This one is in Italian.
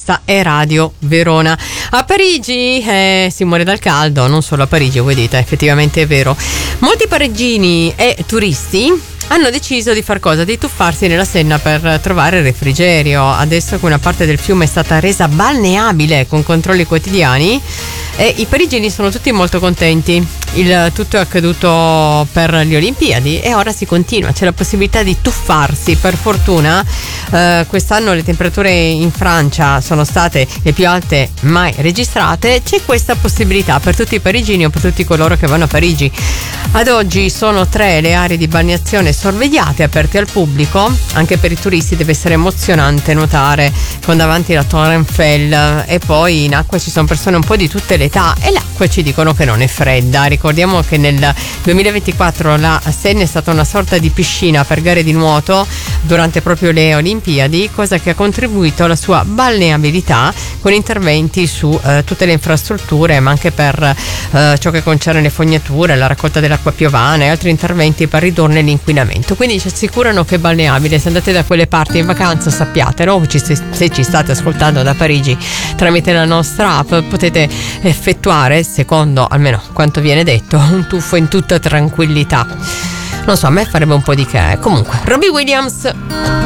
questa è Radio Verona. A Parigi si muore dal caldo, non solo a Parigi, voi dite, effettivamente è vero. Molti parigini e turisti hanno deciso di far cosa? Di tuffarsi nella Senna per trovare refrigerio. Adesso che una parte del fiume è stata resa balneabile con controlli quotidiani, e i parigini sono tutti molto contenti. Il tutto è accaduto per le Olimpiadi e ora si continua, c'è la possibilità di tuffarsi. Per fortuna quest'anno le temperature in Francia sono state le più alte mai registrate. C'è questa possibilità per tutti i parigini o per tutti coloro che vanno a Parigi. Ad oggi sono 3 le aree di balneazione sorvegliate, aperte al pubblico. Anche per i turisti deve essere emozionante nuotare con davanti la Torre Eiffel, e poi in acqua ci sono persone un po' di tutte le età e l'acqua ci dicono che non è fredda. Ricordiamo che nel 2024 la Senna è stata una sorta di piscina per gare di nuoto durante proprio le Olimpiadi, cosa che ha contribuito alla sua balneabilità con interventi su tutte le infrastrutture, ma anche per ciò che concerne le fognature, la raccolta dell'acqua piovana e altri interventi per ridurne l'inquinamento. Quindi ci assicurano che è balneabile. Se andate da quelle parti in vacanza, sappiatelo, se ci state ascoltando da Parigi tramite la nostra app, potete effettuare, secondo almeno quanto viene detto, un tuffo in tutta tranquillità. Non so, a me farebbe un po' di che. Comunque, Robbie Williams.